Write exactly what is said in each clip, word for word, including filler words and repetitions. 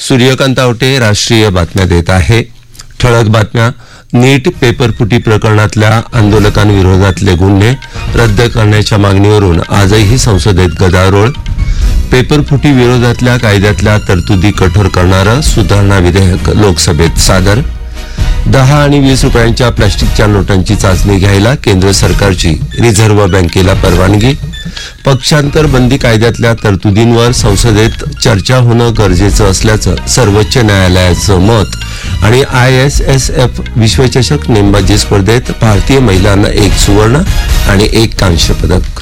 सूर्यकांत आवटे राष्ट्रीय बातम्या देत आहे. ठळक बातम्या. नीट पेपरफुटी प्रकरणातल्या आंदोलकांविरोधातले गुन्हे रद्द करण्याच्या मागणीवरून आजही संसदेत गदारोळ. पेपरफुटी विरोधातल्या कायद्यातल्या तरतुदी कठोर करणारं सुधारणा विधेयक लोकसभेत सादर. दहा आणि वीस रुपयांच्या प्लास्टिकच्या नोटांची चाचणी घ्यायला केंद्र सरकारची रिझर्व्ह बँकेला परवानगी. पक्षांतर बंदी कायद्यातल्या तरतुदींवर संसदेत चर्चा होणं गरजेचं असल्याचं सर्वोच्च न्यायालयाचं मत. आणि आय एस एस एफ विश्वचषक नेमबाजी स्पर्धेत भारतीय महिलांना एक सुवर्ण आणि एक कांस्य पदक.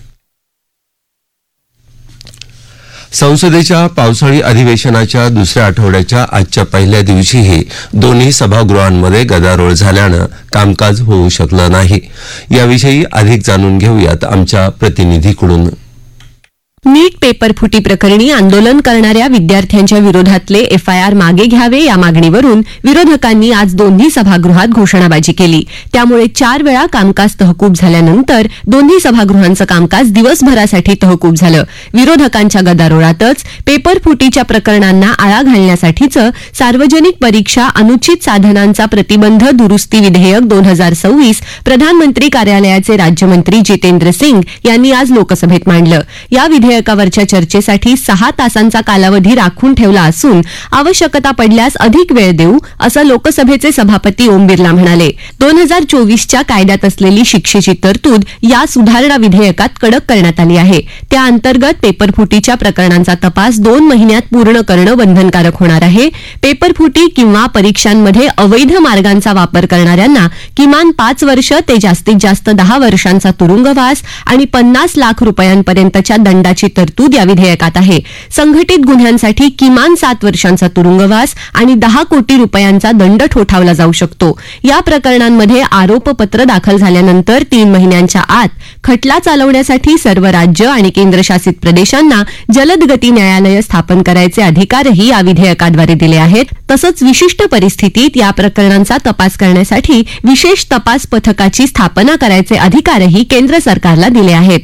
संसदेच्या पावसाळी अधिवेशनाच्या दुसऱ्या आठवड्याच्या आजच्या पहिल्या दिवशीही दोन्ही सभागृहांमध्ये गदारोळ झाल्यानं कामकाज होऊ शकलं नाही. याविषयी अधिक जाणून घेऊयात आमच्या प्रतिनिधीकडून. नीट पेपरफुटी प्रकरणी आंदोलन करणाऱ्या विद्यार्थ्यांच्या विरोधातले एफ आय आर मागे घ्यावे या मागणीवरून विरोधकांनी आज दोन्ही सभागृहात घोषणाबाजी केली. त्यामुळे चार वेळा कामकाज तहकूब झाल्यानंतर दोन्ही सभागृहांचं कामकाज दिवसभरासाठी तहकूब झालं. विरोधकांच्या गदारोळातच पेपरफुटीच्या प्रकरणांना आळा घालण्यासाठीचं सार्वजनिक परीक्षा अनुचित साधनांचा प्रतिबंध दुरुस्ती विधेयक दोन हजार सव्वीस प्रधानमंत्री कार्यालयाचे राज्यमंत्री जितेंद्र सिंग यांनी आज लोकसभेत मांडलं. या विधेयकावरच्या चर्चेसाठी सहा तासांचा कालावधी राखून ठेवला असून आवश्यकता पडल्यास अधिक वेळ देऊ असं लोकसभेचे सभापती ओम बिर्ला म्हणाले. दोन हजार चोवीसच्या कायद्यात असलेली शिक्षेची तरतूद या सुधारणा विधेयकात कडक करण्यात आली आहे. त्या अंतर्गत पेपरफुटीच्या प्रकरणांचा तपास दोन महिन्यात पूर्ण करणं बंधनकारक होणार आहे. पेपरफुटी किंवा परीक्षांमध्ये अवैध मार्गांचा वापर करणाऱ्यांना किमान पाच वर्ष ते जास्तीत जास्त दहा वर्षांचा तुरुंगवास आणि पन्नास लाख रुपयांपर्यंतच्या दंडाची तरतूद या विधेयकात आहे. संघटित गुन्ह्यांसाठी किमान सात वर्षांचा तुरुंगवास आणि दहा कोटी रुपयांचा दंड ठोठावला जाऊ शकतो. या प्रकरणांमध्ये आरोपपत्र दाखल झाल्यानंतर तीन महिन्यांच्या आत खटला चालवण्यासाठी सर्व राज्य आणि केंद्रशासित प्रदेशांना जलद गती न्यायालय स्थापन करायचे अधिकारही या विधेयकाद्वारे दिले आहेत. तसंच विशिष्ट परिस्थितीत या प्रकरणांचा तपास करण्यासाठी विशेष तपास पथकाची स्थापना करायचे अधिकारही केंद्र सरकारला दिले आहेत.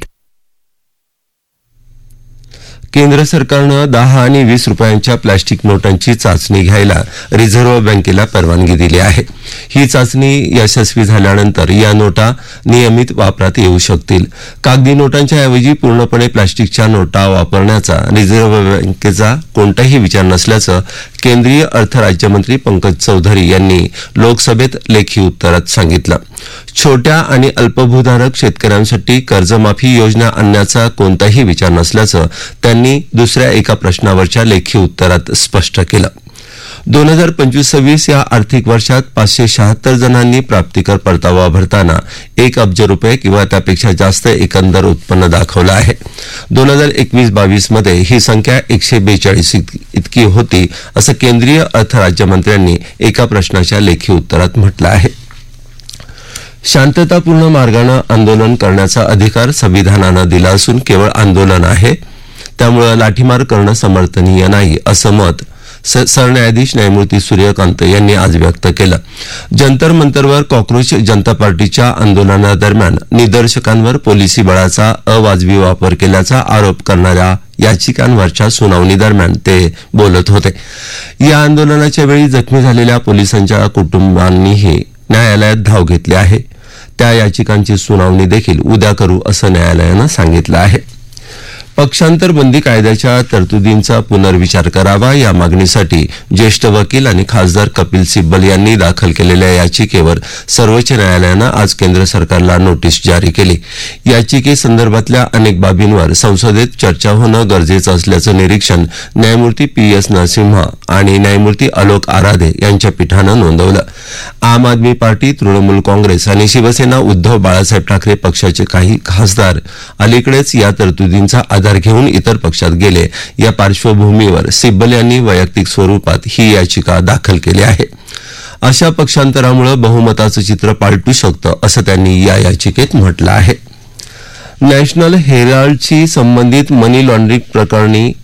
केंद्र सरकारनं दहा आणि वीस रुपयांच्या प्लास्टिक नोटांची चाचणी घ्यायला रिझर्व्ह बँकेला परवानगी दिली आहे. ही चाचणी यशस्वी झाल्यानंतर या नोटा नियमित वापरात येऊ शकतील. कागदी नोटांच्या ऐवजी पूर्णपणे प्लास्टिकच्या नोटा वापरण्याचा रिझर्व्ह बँकेचा कोणताही विचार नसल्याचं केंद्रीय अर्थ राज्यमंत्री पंकज चौधरी यांनी लोकसभेत लेखी उत्तरात सांगितलं. छोट्या आणि अल्पभूधारक शेतकऱ्यांसाठी कर्जमाफी योजना आणण्याचा कोणताही विचार नसल्याचं त्यांनी दुसऱ्या एका प्रश्नावरच्या लेखी उत्तरात स्पष्ट केलं. दोन हजार पंचवीस सव्वीस या आर्थिक वर्षात पाचशे शहात्तर जणांनी प्राप्तिकर परतावा भरताना एक अब्ज रुपये किंवा त्यापेक्षा जास्त एकंदर उत्पन्न दाखवलं आहे. दोन हजार एकवीस बावीस मध्ये ही संख्या एकशे बेचाळीस इतकी होती असं केंद्रीय अर्थ राज्यमंत्र्यांनी एका प्रश्नाच्या लेखी उत्तरात म्हटलं आहे. शांततापूर्ण मार्गानं आंदोलन करण्याचा अधिकार संविधानानं दिला असून केवळ आंदोलन आहे, त्यामुळे लाठीमार करणं समर्थनीय नाही असं मत सरन्यायाधीश न्यायमूर्ती सूर्यकांत यांनी आज व्यक्त केलं. जंतर मंतरवर कॉक्रोच जनता पार्टीच्या आंदोलनादरम्यान निदर्शकांवर पोलिसी बळाचा अवाजवी वापर केल्याचा आरोप करणाऱ्या याचिकांवरच्या सुनावणी दरम्यान ते बोलत होते. या आंदोलनाच्या वेळी जखमी झालेल्या पोलिसांच्या कुटुंबांनीही न्यायालयात धाव घेतली आहे. त्या याचिकांची सुनावणी देखील उद्या करू असं न्यायालयानं सांगितलं आहे. पक्षांतर बंदी कायद्याच्या तरतुदींचा पुनर्विचार करावा या मागणीसाठी ज्येष्ठ वकील आणि खासदार कपिल सिब्बल यांनी दाखल केलेल्या याचिकेवर सर्वोच्च न्यायालयानं आज केंद्र सरकारला नोटीस जारी केली. याचिकेसंदर्भातल्या अनेक बाबींवर संसदेत चर्चा होणं गरजेचं असल्याचं निरीक्षण न्यायमूर्ती पी एस नरसिम्हा आणि न्यायमूर्ती आलोक आराधे यांच्या पीठानं नोंदवलं. आम आदमी पार्टी, तृणमूल काँग्रेस आणि शिवसेना उद्धव बाळासाहेब ठाकरे पक्षाचे काही खासदार अलीकडेच या तरतुदींचा आधार घेऊन इतर पक्षात गेले. या पार्श्वभूमीवर सिब्बल यांनी वैयक्तिक स्वरूपात ही याचिका दाखल केली आहे. अशा पक्षांतरामुळे बहुमताचं चित्र पालटू शकतं असं त्यांनी या याचिकेत म्हटलं आहे. नॅशनल हेराल्डशी संबंधित मनी लॉन्ड्रिंग प्रकरणी